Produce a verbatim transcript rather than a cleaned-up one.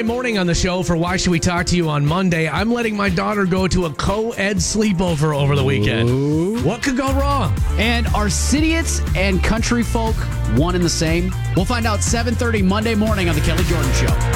Monday morning on the show for Why Should We Talk to You on Monday. I'm letting my daughter go to a co-ed sleepover over the weekend. Ooh. What could go wrong? And are Idiots and country folk one and the same? We'll find out seven thirty Monday morning on The Kelly Jordan Show.